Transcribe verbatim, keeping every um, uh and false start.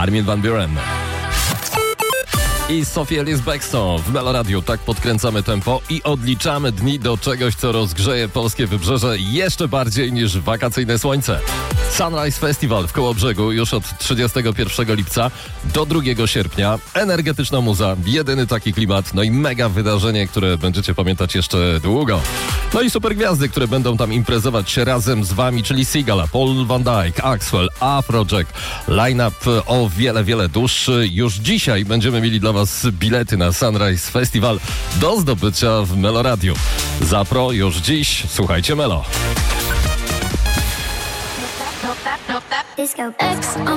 Armin van Buuren i Sophie Ellis Bextor w Meloradiu. Tak podkręcamy tempo i odliczamy dni do czegoś, co rozgrzeje polskie wybrzeże jeszcze bardziej niż wakacyjne słońce. Sunrise Festival w Kołobrzegu już od trzydziestego pierwszego lipca do drugiego sierpnia. Energetyczna muza, jedyny taki klimat, no i mega wydarzenie, które będziecie pamiętać jeszcze długo. No i super gwiazdy, które będą tam imprezować razem z wami, czyli Sigala, Paul van Dyk, Axwell, Afrojack. Line-up o wiele, wiele dłuższy. Już dzisiaj będziemy mieli dla was bilety na Sunrise Festival do zdobycia w Meloradiu. Zapro już dziś. Słuchajcie Melo. Disco.